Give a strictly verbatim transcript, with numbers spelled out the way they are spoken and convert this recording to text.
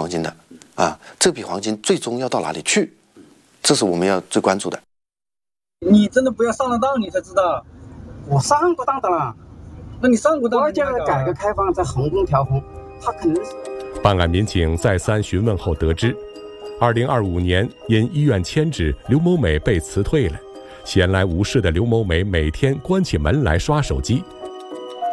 黄金的，啊，这笔黄金最终要到哪里去？这是我们要最关注的。 你真的不要上了当，你才知道。 我上过当的了， 那你上过当？ 我讲改革开放在横空调红，他肯定是。 办案民警再三询问后得知，二零二五年因医院迁址，刘某美被辞退了。闲来无事的刘某美每天关起门来刷手机，